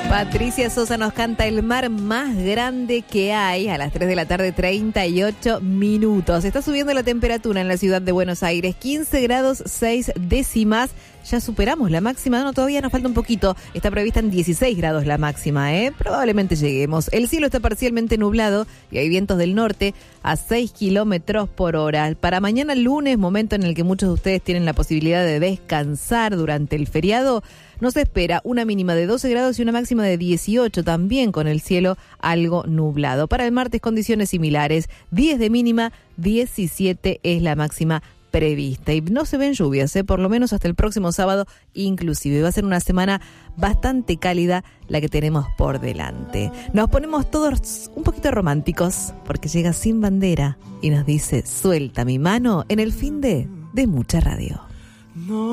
Patricia Sosa nos canta El mar más grande que hay a las 3 de la tarde, 38 minutos. Está subiendo la temperatura en la ciudad de Buenos Aires, 15 grados 6 décimas. Ya superamos la máxima, no, todavía nos falta un poquito. Está prevista en 16 grados la máxima, probablemente lleguemos. El cielo está parcialmente nublado y hay vientos del norte a 6 kilómetros por hora. Para mañana lunes, momento en el que muchos de ustedes tienen la posibilidad de descansar durante el feriado, nos espera una mínima de 12 grados y una máxima de 18, también con el cielo algo nublado. Para el martes, condiciones similares, 10 de mínima, 17 es la máxima prevista. Y no se ven lluvias, por lo menos hasta el próximo sábado inclusive. Va a ser una semana bastante cálida la que tenemos por delante. Nos ponemos todos un poquito románticos porque llega Sin Bandera y nos dice: suelta mi mano en el fin de Mucha Radio. No.